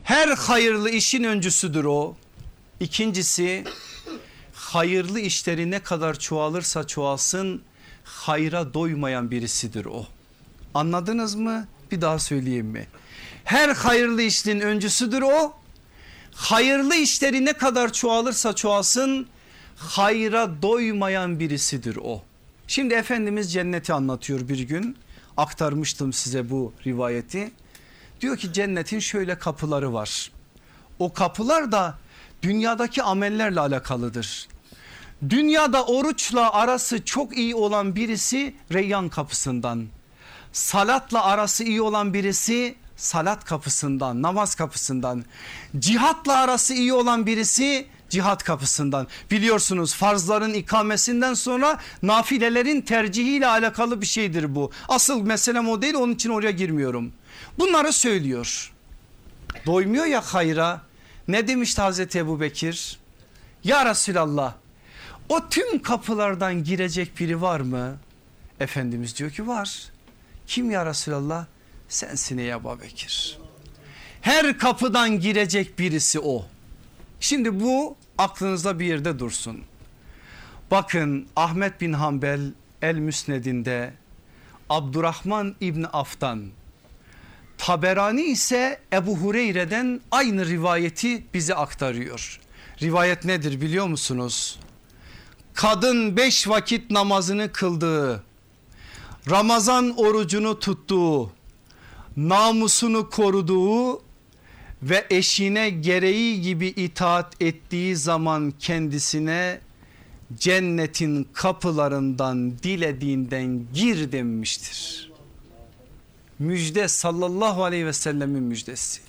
Her hayırlı işin öncüsüdür o. İkincisi, hayırlı işleri ne kadar çoğalırsa çoğalsın hayra doymayan birisidir o. Anladınız mı? Bir daha söyleyeyim mi? Her hayırlı işin öncüsüdür o. Hayırlı işleri ne kadar çoğalırsa çoğalsın hayra doymayan birisidir o. Şimdi Efendimiz cenneti anlatıyor bir gün. Aktarmıştım size bu rivayeti. Diyor ki cennetin şöyle kapıları var. O kapılar da dünyadaki amellerle alakalıdır. Dünyada oruçla arası çok iyi olan birisi Reyyan kapısından. Salatla arası iyi olan birisi salat kapısından, namaz kapısından. Cihatla arası iyi olan birisi cihat kapısından. Biliyorsunuz farzların ikamesinden sonra nafilelerin tercihiyle alakalı bir şeydir bu. Asıl meselem o değil, onun için oraya girmiyorum. Bunları söylüyor. Doymuyor ya hayra. Ne demişti Hazreti Ebubekir? Ya Resulallah, o tüm kapılardan girecek biri var mı? Efendimiz diyor ki var. Kim ya Resulallah? Sensin ey Ebubekir. Her kapıdan girecek birisi o. Şimdi bu aklınızda bir yerde dursun. Bakın Ahmet bin Hanbel El Müsned'inde, Abdurrahman İbni Af'tan, Taberani ise Ebu Hureyre'den aynı rivayeti bize aktarıyor. Rivayet nedir biliyor musunuz? Kadın 5 vakit namazını kıldığı, Ramazan orucunu tuttuğu, namusunu koruduğu ve eşine gereği gibi itaat ettiği zaman kendisine cennetin kapılarından dilediğinden gir denmiştir. Müjde, sallallahu aleyhi ve sellemin müjdesi.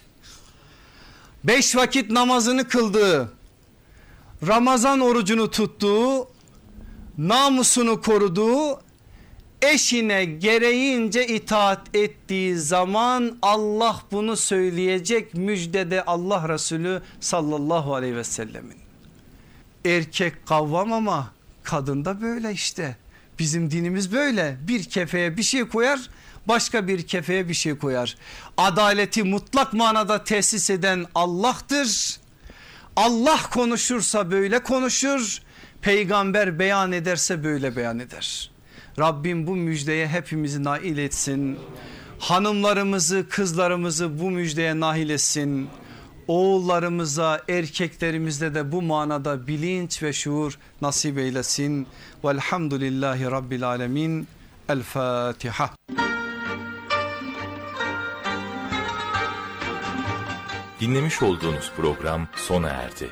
5 vakit namazını kıldığı, Ramazan orucunu tuttuğu, namusunu koruduğu, eşine gereğince itaat ettiği zaman Allah bunu söyleyecek, müjdede Allah Resulü sallallahu aleyhi ve sellemin. Erkek kavvam ama kadın da böyle işte. Bizim dinimiz böyle, bir kefeye bir şey koyar, başka bir kefeye bir şey koyar. Adaleti mutlak manada tesis eden Allah'tır. Allah konuşursa böyle konuşur, peygamber beyan ederse böyle beyan eder. Rabbim bu müjdeye hepimizi nail etsin. Hanımlarımızı, kızlarımızı bu müjdeye nail etsin. Oğullarımıza, erkeklerimizde de bu manada bilinç ve şuur nasip eylesin. Velhamdülillahi Rabbil alemin. El Fatiha. Dinlemiş olduğunuz program sona erdi.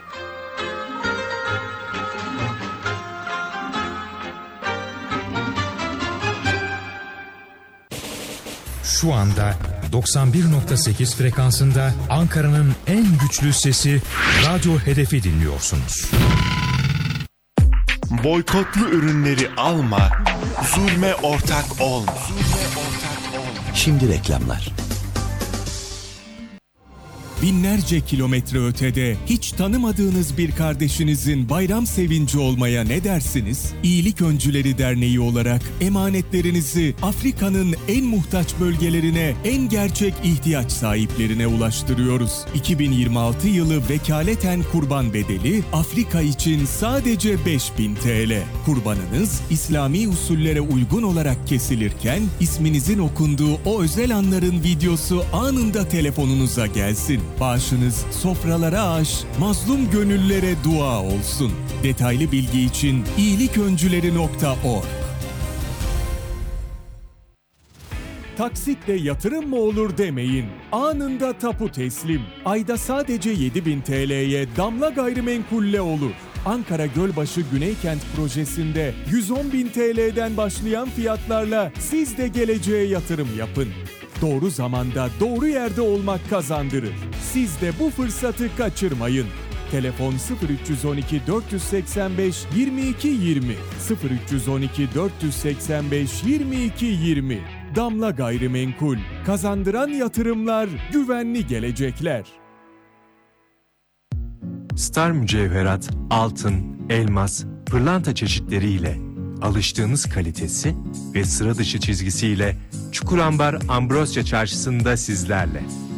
Şu anda 91.8 frekansında Ankara'nın en güçlü sesi Radyo Hedef'i dinliyorsunuz. Boykotlu ürünleri alma, zulme ortak olma. Şimdi reklamlar. Binlerce kilometre ötede hiç tanımadığınız bir kardeşinizin bayram sevinci olmaya ne dersiniz? İyilik Öncüleri Derneği olarak emanetlerinizi Afrika'nın en muhtaç bölgelerine, en gerçek ihtiyaç sahiplerine ulaştırıyoruz. 2026 yılı vekaleten kurban bedeli Afrika için sadece 5.000 TL. Kurbanınız İslami usullere uygun olarak kesilirken isminizin okunduğu o özel anların videosu anında telefonunuza gelsin. Bağışınız sofralara aş, mazlum gönüllere dua olsun. Detaylı bilgi için iyiliköncüleri.org. Taksitle yatırım mı olur demeyin. Anında tapu teslim. Ayda sadece 7.000 TL'ye Damla Gayrimenkul'le olur. Ankara Gölbaşı Güneykent projesinde 110.000 TL'den başlayan fiyatlarla siz de geleceğe yatırım yapın. Doğru zamanda doğru yerde olmak kazandırır. Siz de bu fırsatı kaçırmayın. Telefon 0312 485 22 20 0312 485 22 20. Damla Gayrimenkul, kazandıran yatırımlar, güvenli gelecekler. Star mücevherat, altın, elmas, pırlanta çeşitleriyle alıştığınız kalitesi ve sıra dışı çizgisiyle Çukurambar Ambrosya Çarşısı'nda sizlerle.